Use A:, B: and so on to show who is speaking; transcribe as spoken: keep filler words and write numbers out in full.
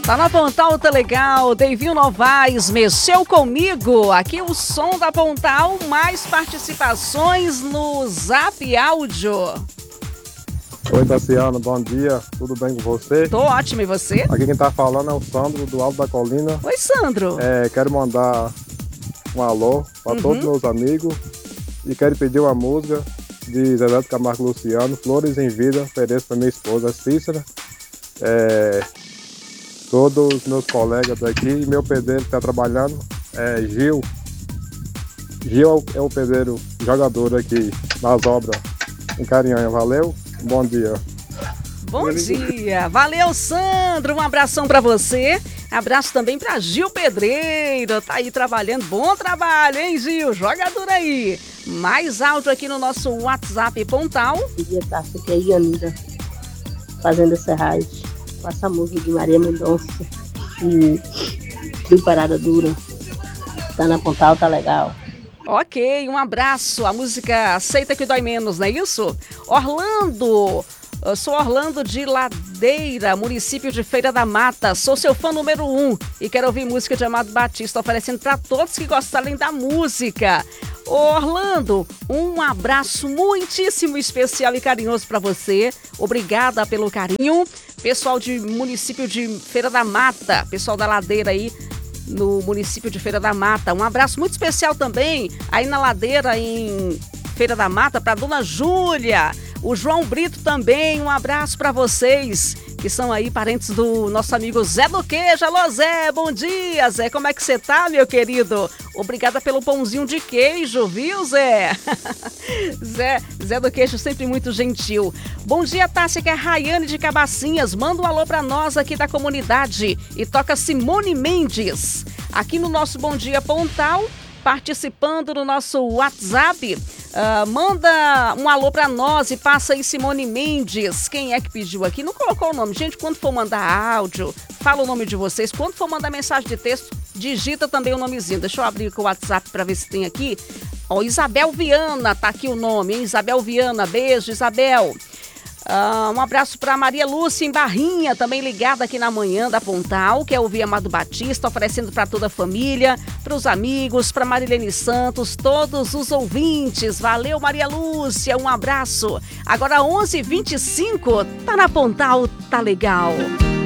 A: Tá na Pontal, tá legal. Deivinho Novaes, mexeu comigo. Aqui o som da Pontal, mais participações no Zap Áudio.
B: Oi, Tassiano, bom dia. Tudo bem com você?
A: Tô ótimo, e você?
B: Aqui quem tá falando é o Sandro, do Alto da Colina.
A: Oi, Sandro.
B: É, quero mandar um alô para uhum. todos meus amigos e quero pedir uma música de Zezé de Camargo e Luciano, Flores em Vida, ofereço para minha esposa Cícera, é, todos os meus colegas daqui e meu pedreiro que está trabalhando, é Gil. Gil é o pedreiro jogador aqui nas obras em Carinhanha, valeu? Bom dia.
A: Bom dia. Valeu, Sandro. Um abração para você. Abraço também para Gil Pedreiro. Tá aí trabalhando. Bom trabalho, hein, Gil? Jogador aí. Mais áudio aqui no nosso WhatsApp Pontal.
C: Bom dia, Tássia. Aqui é a Ianida, Fazenda Serrais. Com essa música de Maria Mendonça e do Parada Dura. Tá na Pontal, tá legal.
A: Ok, um abraço. A música Aceita que Dói Menos, não é isso? Orlando. Eu sou Orlando de Ladeira, município de Feira da Mata. Sou seu fã número um e quero ouvir música de Amado Batista, oferecendo para todos que gostarem da música. Ô, Orlando, um abraço muitíssimo especial e carinhoso para você. Obrigada pelo carinho. Pessoal de município de Feira da Mata, pessoal da Ladeira aí, no município de Feira da Mata. Um abraço muito especial também aí na Ladeira, em Feira da Mata, para Dona Júlia. O João Brito também, um abraço para vocês, que são aí parentes do nosso amigo Zé do Queijo. Alô, Zé, bom dia, Zé, como é que você tá, meu querido? Obrigada pelo pãozinho de queijo, viu, Zé? Zé, Zé do Queijo sempre muito gentil. Bom dia, Tássia, que é Raiane de Cabacinhas. Manda um alô para nós aqui da comunidade e toca Simone Mendes. Aqui no nosso Bom Dia Pontal, participando no nosso WhatsApp. Uh, manda um alô pra nós e passa aí Simone Mendes. Quem é que pediu aqui? Não colocou o nome. Gente, quando for mandar áudio, fala o nome de vocês. Quando for mandar mensagem de texto, digita também o nomezinho. Deixa eu abrir aqui o WhatsApp pra ver se tem aqui. Ó, Isabel Viana, tá aqui o nome, hein? Isabel Viana, beijo, Isabel. Uh, um abraço para Maria Lúcia em Barrinha, também ligada aqui na manhã da Pontal, quer ouvir Amado Batista, oferecendo para toda a família, para os amigos, para Marilene Santos, todos os ouvintes. Valeu, Maria Lúcia, um abraço. Agora onze e vinte e cinco, tá na Pontal, tá legal.